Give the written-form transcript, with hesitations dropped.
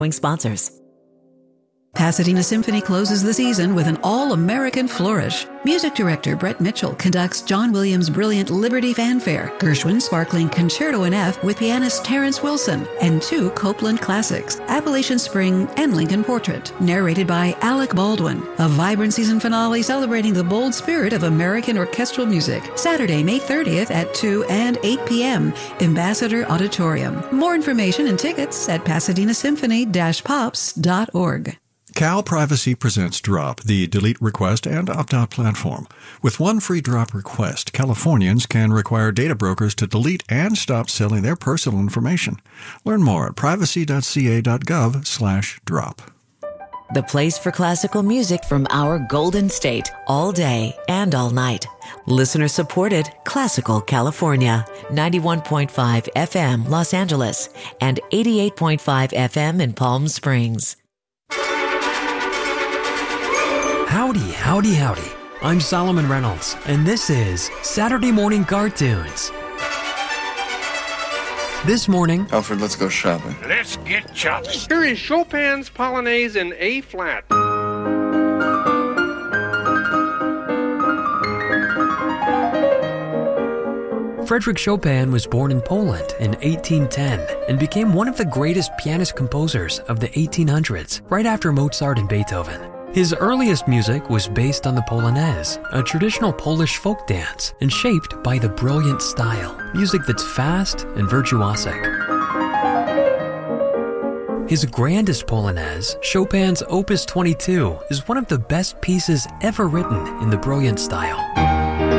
Sponsors. Pasadena Symphony closes the season with an all-American flourish. Music director Brett Mitchell conducts John Williams' brilliant Liberty Fanfare, Gershwin's sparkling Concerto in F with pianist Terrence Wilson, and 2 Copland classics, Appalachian Spring and Lincoln Portrait, narrated by Alec Baldwin. A vibrant season finale celebrating the bold spirit of American orchestral music. Saturday, May 30th at 2 and 8 p.m. Ambassador Auditorium. More information and tickets at pasadenasymphony-pops.org. Cal Privacy presents Drop, the delete request and opt-out platform. With one free drop request, Californians can require data brokers to delete and stop selling their personal information. Learn more at privacy.ca.gov/drop. The place for classical music from our Golden State, all day and all night. Listener supported Classical California, 91.5 FM Los Angeles and 88.5 FM in Palm Springs. Howdy, howdy, howdy. I'm Solomon Reynolds, and this is Saturday Morning Cartoons. This morning... Alfred, let's go shopping. Let's get chopping. Here is Chopin's Polonaise in A-flat. Frédéric Chopin was born in Poland in 1810 and became one of the greatest pianist composers of the 1800s, right after Mozart and Beethoven. His earliest music was based on the Polonaise, a traditional Polish folk dance, and shaped by the brilliant style, music that's fast and virtuosic. His grandest Polonaise, Chopin's Opus 22, is one of the best pieces ever written in the brilliant style.